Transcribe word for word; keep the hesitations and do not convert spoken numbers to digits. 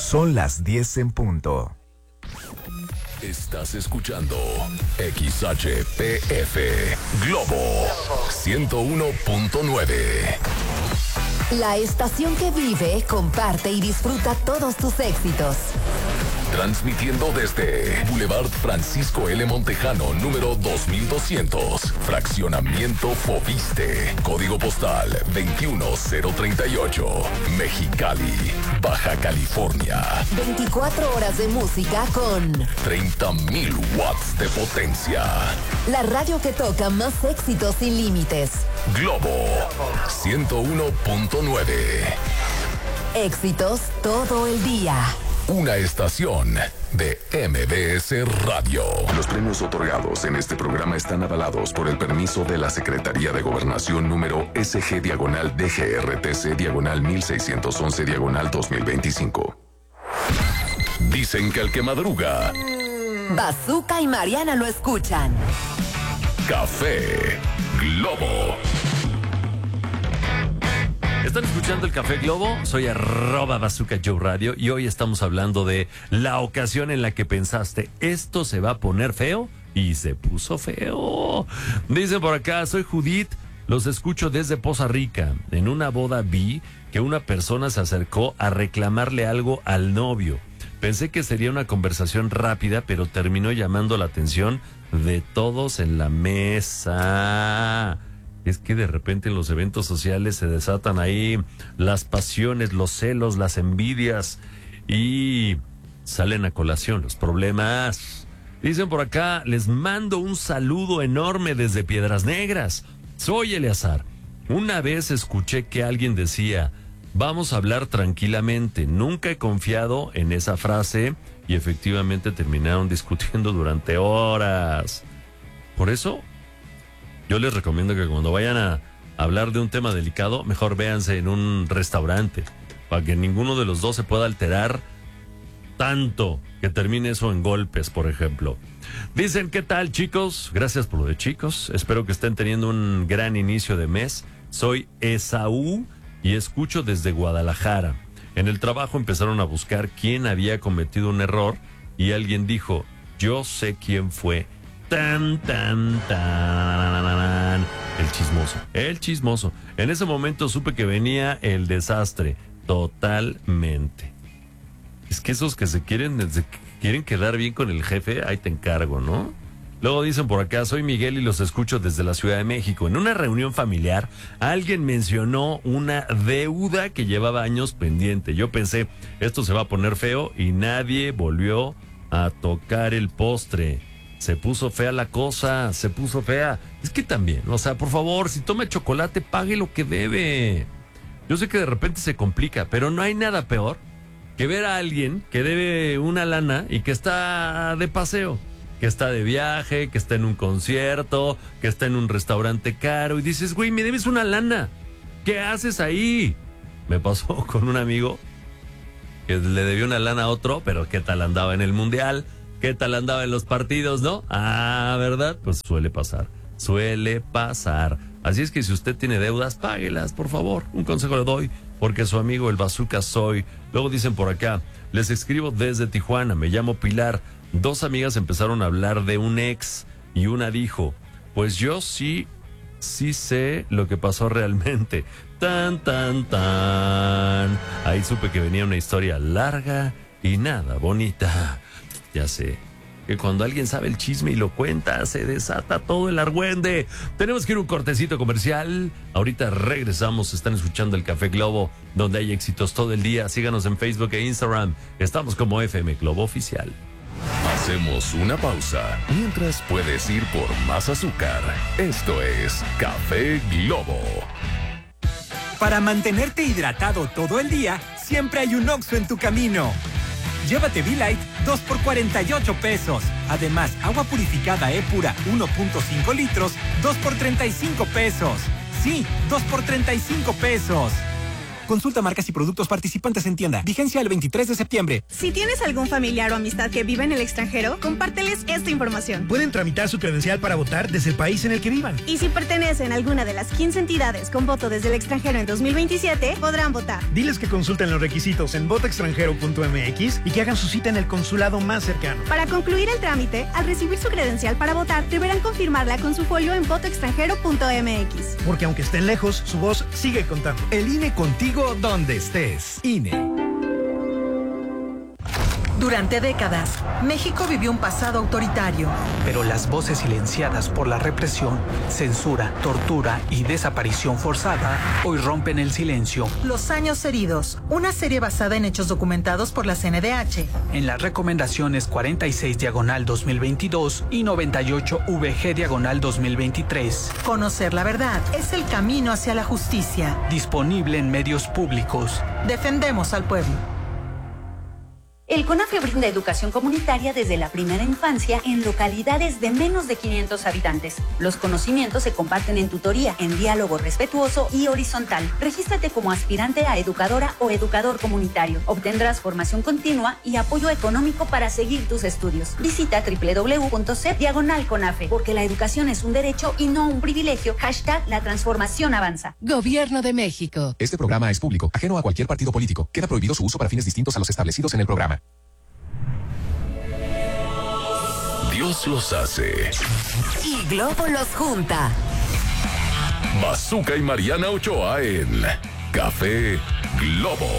Son las diez en punto. Estás escuchando X H P F Globo ciento uno punto nueve. La estación que vive, comparte y disfruta todos tus éxitos. Transmitiendo desde Boulevard Francisco L. Montejano, número dos mil doscientos, Fraccionamiento Fobiste, Código Postal veintiuno cero treinta y ocho, Mexicali, Baja California. veinticuatro horas de música con treinta mil watts de potencia. La radio que toca más éxitos sin límites. Globo ciento uno punto nueve. Éxitos todo el día. Una estación de M B S Radio. Los premios otorgados en este programa están avalados por el permiso de la Secretaría de Gobernación número S G diagonal D G R T C diagonal mil seiscientos once diagonal dos mil veinticinco. Dicen que el que madruga... Bazooka y Mariana lo escuchan. Café Globo. Están escuchando el Café Globo, soy arroba Bazooka Joe Radio y hoy estamos hablando de la ocasión en la que pensaste, esto se va a poner feo y se puso feo. Dicen por acá, soy Judith, los escucho desde Poza Rica. En una boda vi que una persona se acercó a reclamarle algo al novio. Pensé que sería una conversación rápida, pero terminó llamando la atención de todos en la mesa. Es que de repente en los eventos sociales se desatan ahí las pasiones, los celos, las envidias y salen a colación los problemas. Dicen por acá, les mando un saludo enorme desde Piedras Negras. Soy Eleazar. Una vez escuché que alguien decía, vamos a hablar tranquilamente. Nunca he confiado en esa frase y efectivamente terminaron discutiendo durante horas. Por eso... yo les recomiendo que cuando vayan a hablar de un tema delicado, mejor véanse en un restaurante, para que ninguno de los dos se pueda alterar tanto que termine eso en golpes, por ejemplo. Dicen, ¿qué tal, chicos? Gracias por lo de chicos. Espero que estén teniendo un gran inicio de mes. Soy Esaú y escucho desde Guadalajara. En el trabajo empezaron a buscar quién había cometido un error y alguien dijo, yo sé quién fue. Tan, tan, tan. El chismoso, el chismoso. En ese momento supe que venía el desastre, totalmente. Es que esos que se quieren, desde que quieren quedar bien con el jefe, ahí te encargo, ¿no? Luego dicen por acá, soy Miguel y los escucho desde la Ciudad de México. En una reunión familiar, alguien mencionó una deuda que llevaba años pendiente. Yo pensé, esto se va a poner feo y nadie volvió a tocar el postre. Se puso fea la cosa, se puso fea. Es que también, o sea, por favor, si toma chocolate, pague lo que debe. Yo sé que de repente se complica, pero no hay nada peor que ver a alguien que debe una lana y que está de paseo, que está de viaje, que está en un concierto, que está en un restaurante caro y dices, güey, me debes una lana. ¿Qué haces ahí? Me pasó con un amigo que le debió una lana a otro, pero qué tal andaba en el mundial. ¿Qué tal andaba en los partidos, no? Ah, ¿verdad? Pues suele pasar, suele pasar. Así es que si usted tiene deudas, páguelas, por favor. Un consejo le doy, porque su amigo el Bazooka soy. Luego dicen por acá, les escribo desde Tijuana, me llamo Pilar. Dos amigas empezaron a hablar de un ex y una dijo, pues yo sí, sí sé lo que pasó realmente. Tan, tan, tan. Ahí supe que venía una historia larga y nada bonita. Ya sé que cuando alguien sabe el chisme y lo cuenta, se desata todo el argüende. Tenemos que ir a un cortecito comercial. Ahorita regresamos. Están escuchando el Café Globo, donde hay éxitos todo el día. Síganos en Facebook e Instagram. Estamos como F M Globo Oficial. Hacemos una pausa. Mientras puedes ir por más azúcar. Esto es Café Globo. Para mantenerte hidratado todo el día, siempre hay un Oxxo en tu camino. Llévate V-Light dos por cuarenta y ocho pesos. Además, agua purificada E-Pura uno punto cinco litros, dos por treinta y cinco pesos. Sí, dos por treinta y cinco pesos. Consulta marcas y productos participantes en tienda. Vigencia el veintitrés de septiembre. Si tienes algún familiar o amistad que vive en el extranjero, compárteles esta información. Pueden tramitar su credencial para votar desde el país en el que vivan. Y si pertenecen a alguna de las quince entidades con voto desde el extranjero en dos mil veintisiete, podrán votar. Diles que consulten los requisitos en voto extranjero punto m x y que hagan su cita en el consulado más cercano. Para concluir el trámite, al recibir su credencial para votar, deberán confirmarla con su folio en voto extranjero punto m x. Porque aunque estén lejos, su voz sigue contando. El I N E contigo donde estés. I N E. Durante décadas, México vivió un pasado autoritario. Pero las voces silenciadas por la represión, censura, tortura y desaparición forzada hoy rompen el silencio. Los años heridos, una serie basada en hechos documentados por la C N D H. En las recomendaciones cuarenta y seis diagonal dos mil veintidós y noventa y ocho V G diagonal dos mil veintitrés. Conocer la verdad es el camino hacia la justicia. Disponible en medios públicos. Defendemos al pueblo. El CONAFE brinda educación comunitaria desde la primera infancia en localidades de menos de quinientos habitantes. Los conocimientos se comparten en tutoría, en diálogo respetuoso y horizontal. Regístrate como aspirante a educadora o educador comunitario. Obtendrás formación continua y apoyo económico para seguir tus estudios. Visita doble u doble u doble u punto c diagonal CONAFE, porque la educación es un derecho y no un privilegio. Hashtag la transformación avanza. Gobierno de México. Este programa es público, ajeno a cualquier partido político. Queda prohibido su uso para fines distintos a los establecidos en el programa. Dios los hace. Y Globo los junta. Bazooka y Mariana Ochoa en Café Globo.